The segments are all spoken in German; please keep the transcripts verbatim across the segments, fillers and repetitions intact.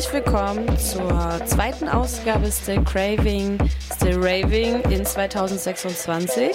Herzlich willkommen zur zweiten Ausgabe Still Craving, Still Raving in zwanzig sechsundzwanzig.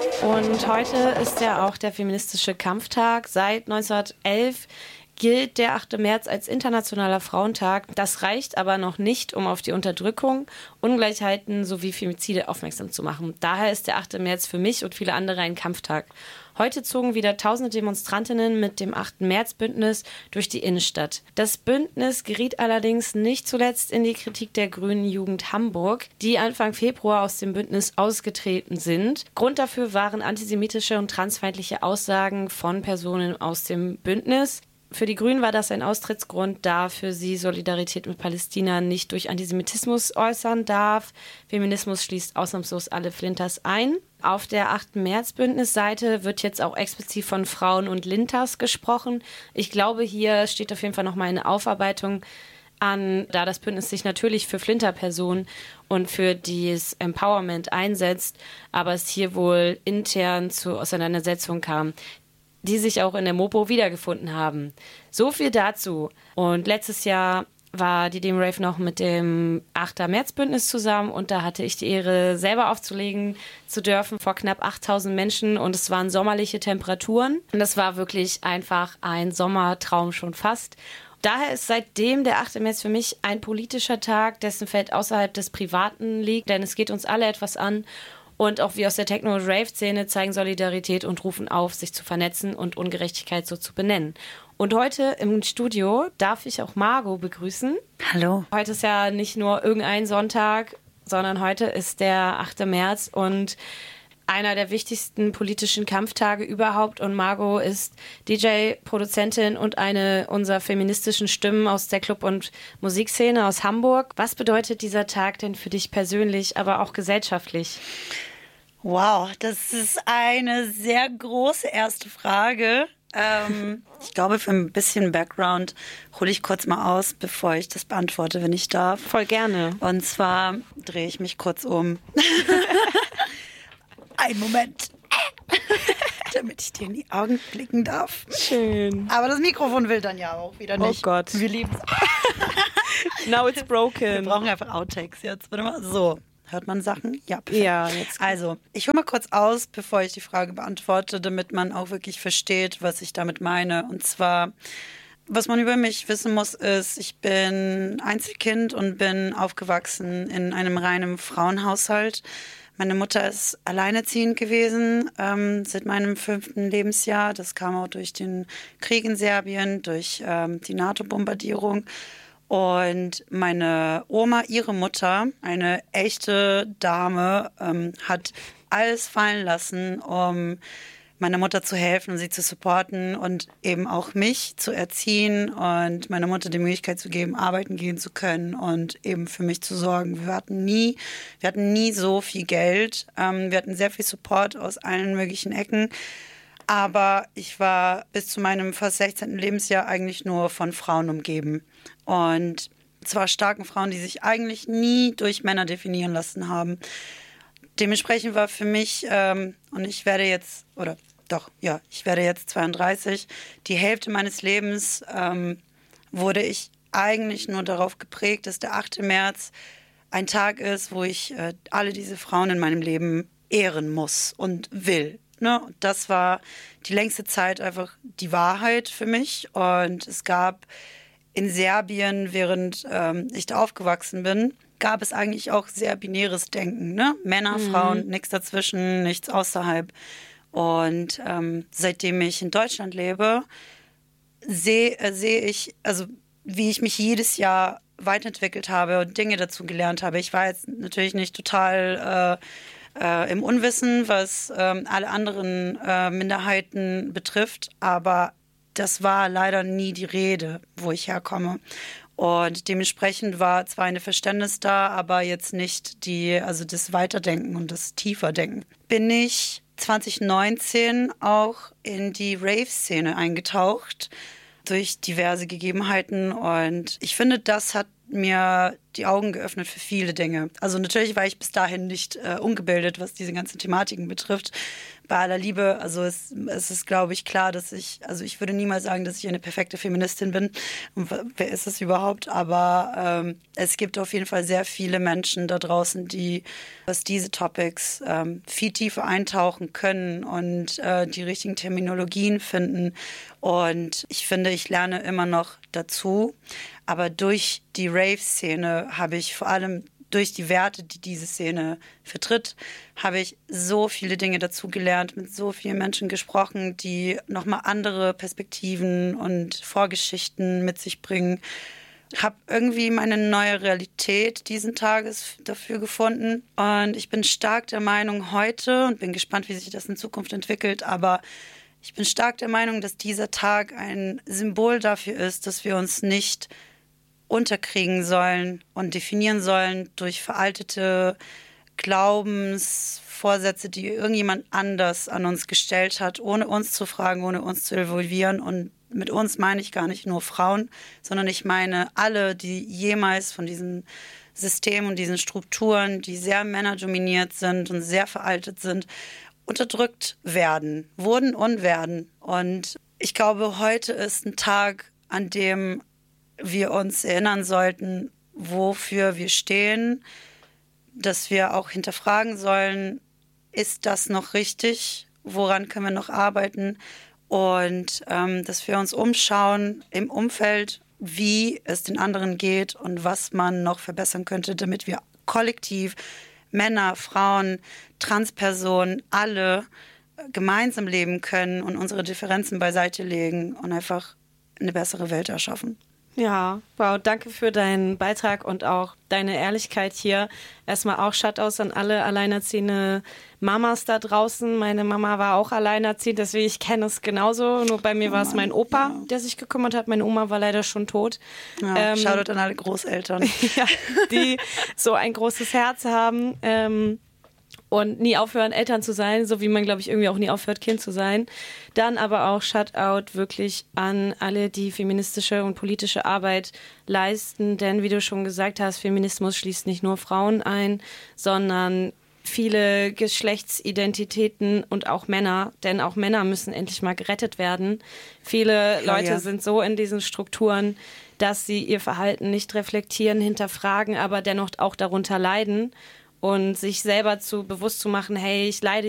Und heute ist ja auch der feministische Kampftag. Seit neunzehnhundertelf gilt der achte März als internationaler Frauentag. Das reicht aber noch nicht, um auf die Unterdrückung, Ungleichheiten sowie Femizide aufmerksam zu machen. Daher ist der achte März für mich und viele andere ein Kampftag. Heute zogen wieder tausende Demonstrantinnen mit dem achten März-Bündnis durch die Innenstadt. Das Bündnis geriet allerdings nicht zuletzt in die Kritik der Grünen Jugend Hamburg, die Anfang Februar aus dem Bündnis ausgetreten sind. Grund dafür waren antisemitische und transfeindliche Aussagen von Personen aus dem Bündnis. Für die Grünen war das ein Austrittsgrund, da für sie Solidarität mit Palästina nicht durch Antisemitismus äußern darf. Feminismus schließt ausnahmslos alle Flinters ein. Auf der achten März-Bündnis-Seite wird jetzt auch explizit von Frauen und Linters gesprochen. Ich glaube, hier steht auf jeden Fall nochmal eine Aufarbeitung an, da das Bündnis sich natürlich für Flinterpersonen und für das Empowerment einsetzt, aber es hier wohl intern zu Auseinandersetzungen kam, die sich auch in der Mopo wiedergefunden haben. So viel dazu. Und letztes Jahr war die Demo-Rave noch mit dem achten März-Bündnis zusammen und da hatte ich die Ehre, selber aufzulegen zu dürfen vor knapp achttausend Menschen und es waren sommerliche Temperaturen. Und das war wirklich einfach ein Sommertraum schon fast. Daher ist seitdem der achte März für mich ein politischer Tag, dessen Feld außerhalb des Privaten liegt, denn es geht uns alle etwas an. Und auch wir aus der Techno- und Rave-Szene zeigen Solidarität und rufen auf, sich zu vernetzen und Ungerechtigkeit so zu benennen. Und heute im Studio darf ich auch Margot begrüßen. Hallo. Heute ist ja nicht nur irgendein Sonntag, sondern heute ist der achte März und einer der wichtigsten politischen Kampftage überhaupt. Und Margot ist D J, Produzentin und eine unserer feministischen Stimmen aus der Club- und Musikszene aus Hamburg. Was bedeutet dieser Tag denn für dich persönlich, aber auch gesellschaftlich? Wow, das ist eine sehr große erste Frage. Ähm, ich glaube, für ein bisschen Background hole ich kurz mal aus, bevor ich das beantworte, wenn ich darf. Voll gerne. Und zwar drehe ich mich kurz um. Ein Moment. Damit ich dir in die Augen blicken darf. Schön. Aber das Mikrofon will dann ja auch wieder nicht. Oh Gott. Wir lieben es. Now it's broken. Wir brauchen einfach Outtakes jetzt. Warte mal. So. Hört man Sachen? Ja, perfekt. Ja, jetzt. Also, ich hole mal kurz aus, bevor ich die Frage beantworte, damit man auch wirklich versteht, was ich damit meine. Und zwar, was man über mich wissen muss, ist, ich bin Einzelkind und bin aufgewachsen in einem reinen Frauenhaushalt. Meine Mutter ist alleinerziehend gewesen ähm, seit meinem fünften Lebensjahr. Das kam auch durch den Krieg in Serbien, durch ähm, die NATO-Bombardierung. Und meine Oma, ihre Mutter, eine echte Dame, ähm, hat alles fallen lassen, um meiner Mutter zu helfen und sie zu supporten und eben auch mich zu erziehen und meiner Mutter die Möglichkeit zu geben, arbeiten gehen zu können und eben für mich zu sorgen. Wir hatten nie, wir hatten nie so viel Geld. Ähm, wir hatten sehr viel Support aus allen möglichen Ecken. Aber ich war bis zu meinem fast sechzehnten Lebensjahr eigentlich nur von Frauen umgeben. Und zwar starken Frauen, die sich eigentlich nie durch Männer definieren lassen haben. Dementsprechend war für mich, ähm, und ich werde jetzt, oder doch, ja, ich werde jetzt zweiunddreißig, die Hälfte meines Lebens ähm, wurde ich eigentlich nur darauf geprägt, dass der achte März ein Tag ist, wo ich äh, alle diese Frauen in meinem Leben ehren muss und will. Ne? Das war die längste Zeit einfach die Wahrheit für mich. Und es gab in Serbien, während ähm, ich da aufgewachsen bin, gab es eigentlich auch sehr binäres Denken. Ne? Männer, mhm. Frauen, nichts dazwischen, nichts außerhalb. Und ähm, seitdem ich in Deutschland lebe, sehe äh, seh ich, also wie ich mich jedes Jahr weiterentwickelt habe und Dinge dazu gelernt habe. Ich war jetzt natürlich nicht total äh, Äh, im Unwissen, was ähm, alle anderen äh, Minderheiten betrifft, aber das war leider nie die Rede, wo ich herkomme. Und dementsprechend war zwar ein Verständnis da, aber jetzt nicht die, also das Weiterdenken und das Tieferdenken. Bin ich zwanzig neunzehn auch in die Rave-Szene eingetaucht durch diverse Gegebenheiten und ich finde, das hat mir die Augen geöffnet für viele Dinge. Also natürlich war ich bis dahin nicht äh, ungebildet, was diese ganzen Thematiken betrifft. bei aller Liebe, also es, es ist, glaube ich, klar, dass ich, also ich würde niemals sagen, dass ich eine perfekte Feministin bin. Und wer ist es überhaupt? Aber ähm, es gibt auf jeden Fall sehr viele Menschen da draußen, die, was diese Topics ähm, viel tiefer eintauchen können und äh, die richtigen Terminologien finden. Und ich finde, ich lerne immer noch dazu. Aber durch die Rave-Szene habe ich vor allem durch die Werte, die diese Szene vertritt, habe ich so viele Dinge dazu gelernt, mit so vielen Menschen gesprochen, die nochmal andere Perspektiven und Vorgeschichten mit sich bringen. Habe irgendwie meine neue Realität diesen Tages dafür gefunden. Und ich bin stark der Meinung heute und bin gespannt, wie sich das in Zukunft entwickelt, aber ich bin stark der Meinung, dass dieser Tag ein Symbol dafür ist, dass wir uns nicht unterkriegen sollen und definieren sollen durch veraltete Glaubensvorsätze, die irgendjemand anders an uns gestellt hat, ohne uns zu fragen, ohne uns zu involvieren. Und mit uns meine ich gar nicht nur Frauen, sondern ich meine alle, die jemals von diesen Systemen und diesen Strukturen, die sehr männerdominiert sind und sehr veraltet sind, unterdrückt werden, wurden und werden. Und ich glaube, heute ist ein Tag, an dem wir uns erinnern sollten, wofür wir stehen, dass wir auch hinterfragen sollen, ist das noch richtig, woran können wir noch arbeiten und ähm, dass wir uns umschauen im Umfeld, wie es den anderen geht und was man noch verbessern könnte, damit wir kollektiv, Männer, Frauen, Transpersonen, alle gemeinsam leben können und unsere Differenzen beiseite legen und einfach eine bessere Welt erschaffen. Ja, wow, danke für deinen Beitrag und auch deine Ehrlichkeit hier. Erstmal auch Shoutouts an alle alleinerziehende Mamas da draußen. Meine Mama war auch alleinerziehend, deswegen ich kenne es genauso. Nur bei mir oh war es mein Opa, ja. der sich gekümmert hat. Meine Oma war leider schon tot. Ja, ähm, Shoutout an alle Großeltern. ja, die so ein großes Herz haben. Ähm, Und nie aufhören, Eltern zu sein, so wie man, glaube ich, irgendwie auch nie aufhört, Kind zu sein. Dann aber auch Shoutout wirklich an alle, die feministische und politische Arbeit leisten. Denn wie du schon gesagt hast, Feminismus schließt nicht nur Frauen ein, sondern viele Geschlechtsidentitäten und auch Männer. Denn auch Männer müssen endlich mal gerettet werden. Viele Klar, Leute ja. sind so in diesen Strukturen, dass sie ihr Verhalten nicht reflektieren, hinterfragen, aber dennoch auch darunter leiden. Und sich selber zu bewusst zu machen, hey, ich leide